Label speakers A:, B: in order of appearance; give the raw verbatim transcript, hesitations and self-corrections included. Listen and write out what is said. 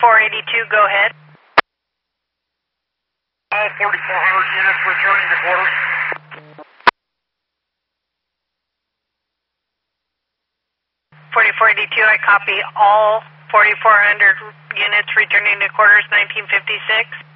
A: forty-four eighty-two, go ahead.
B: All forty-four hundred units returning to quarters.
A: forty-four eighty-two, I copy all forty-four hundred units returning to quarters nineteen fifty-six.